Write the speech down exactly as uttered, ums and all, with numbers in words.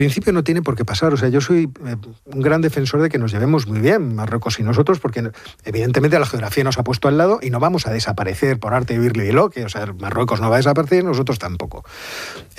En principio no tiene por qué pasar. O sea, yo soy eh, un gran defensor de que nos llevemos muy bien Marruecos y nosotros, porque evidentemente la geografía nos ha puesto al lado y no vamos a desaparecer por arte de birli y lo que, o sea, Marruecos no va a desaparecer, nosotros tampoco.